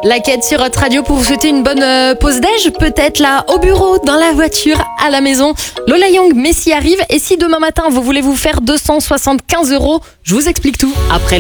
La quête sur Hot Radio pour vous souhaiter une bonne pause déj, peut-être là au bureau, dans la voiture, à la maison. Lola Young, Messi arrive. Et si demain matin vous voulez vous faire 275 €, je vous explique tout après